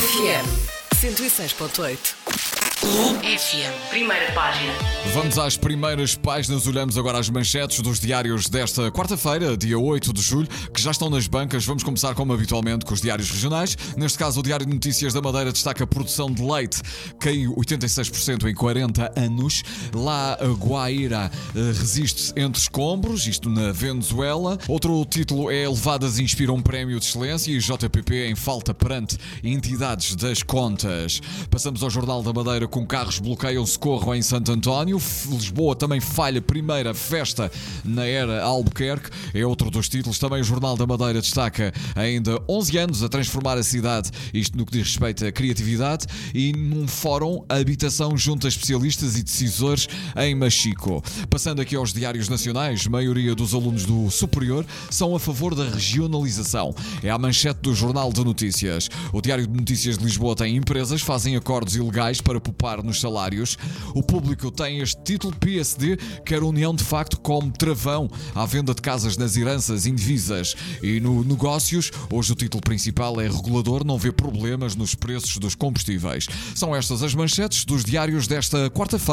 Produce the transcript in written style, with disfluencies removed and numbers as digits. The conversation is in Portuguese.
FM 106.8. FM, primeira página. Vamos às primeiras páginas, olhamos agora as manchetes dos diários desta quarta-feira, dia 8 de julho, que já estão nas bancas. Vamos começar, como habitualmente, com os diários regionais. Neste caso, o Diário de Notícias da Madeira destaca a produção de leite, caiu 86% em 40 anos. Lá, a Guaíra resiste entre escombros, isto na Venezuela. Outro título é: Levadas inspiram um prémio de excelência e JPP em falta perante entidades das contas. Passamos ao Jornal da Madeira, com carros bloqueiam socorro em Santo António. Lisboa também falha primeira festa na era Albuquerque, é outro dos títulos. Também o Jornal da Madeira destaca ainda 11 anos a transformar a cidade, isto no que diz respeito à criatividade, e num fórum a habitação junto a especialistas e decisores em Machico. Passando aqui aos diários nacionais, a maioria dos alunos do superior são a favor da regionalização. É a manchete do Jornal de Notícias. O Diário de Notícias de Lisboa tem: empresas fazem acordos ilegais para poupar nos salários. O Público tem este título: PSD quer união de facto como travão à venda de casas nas heranças indivisas. E no Negócios, hoje o título principal é: regulador não vê problemas nos preços dos combustíveis. São estas as manchetes dos diários desta quarta-feira.